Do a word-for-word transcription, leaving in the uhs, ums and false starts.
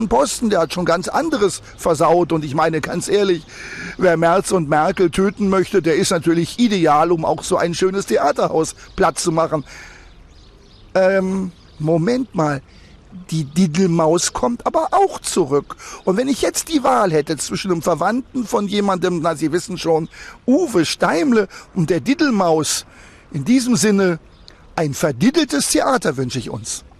Posten, der hat schon ganz anderes versaut. Und ich meine, ganz ehrlich, wer Merz und Merkel töten möchte, der ist natürlich ideal, um auch so ein schönes Theaterhaus platt zu machen. Ähm, Moment mal. Die Diddelmaus kommt aber auch zurück. Und wenn ich jetzt die Wahl hätte zwischen einem Verwandten von jemandem, na, Sie wissen schon, Uwe Steimle und der Diddelmaus, in diesem Sinne, ein verdiddeltes Theater wünsche ich uns.